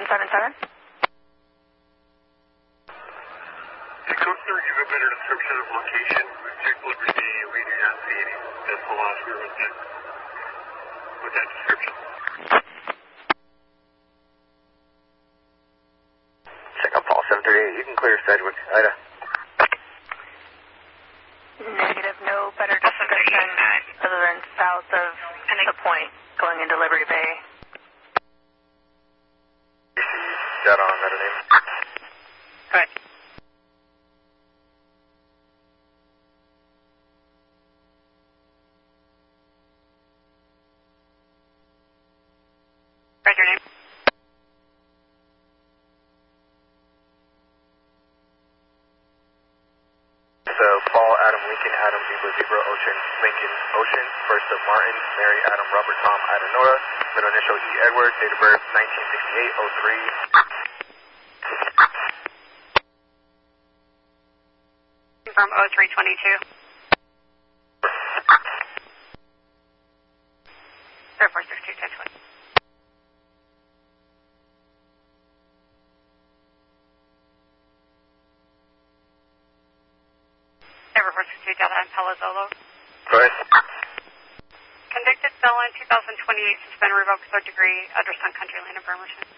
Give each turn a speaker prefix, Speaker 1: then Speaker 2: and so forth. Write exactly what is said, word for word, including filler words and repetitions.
Speaker 1: seven seven.
Speaker 2: The coaster give a better description of location. We've checked Liberty, we do not see any decimal loss here with that, with that description.
Speaker 3: Check on Paul seven thirty-eight, you can clear Sedgwick, Ida.
Speaker 1: Negative, no better description other than south of the point going into Liberty Bay.
Speaker 3: Dead on, better name.
Speaker 1: Correct. Write your name.
Speaker 3: So, Paul, Adam, Lincoln, Adam, Zebra, Zebra, Ocean, Lincoln, Ocean, first of Martin, Mary, Adam, Robert, Tom, Ida, Nora, middle initial E, Edward, date of birth nineteen sixty-eight oh three.
Speaker 1: From oh three twenty-two. zero four six two ten twenty. zero four six two Delta and Palazzolo.
Speaker 3: Go ahead.
Speaker 1: Convicted felon, two thousand twenty-eight, suspended, revoked, third degree, address on Country Lane in Bremerton.